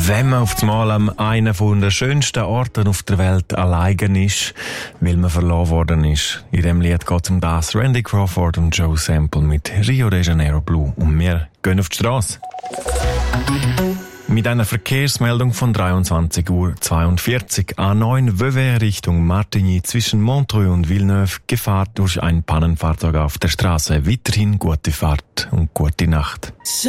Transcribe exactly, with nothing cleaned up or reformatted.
Wenn man auf einmal an einem von den schönsten Orten auf der Welt allein ist, weil man verloren worden ist. In dem Lied geht es um das. Randy Crawford und Joe Sample mit Rio de Janeiro Blue. Und wir gehen auf die Straße. Mit einer Verkehrsmeldung von dreiundzwanzig Uhr zweiundvierzig A neun Vevey Richtung Martigny zwischen Montreux und Villeneuve Gefahr durch ein Pannenfahrzeug auf der Straße. Weiterhin gute Fahrt und gute Nacht.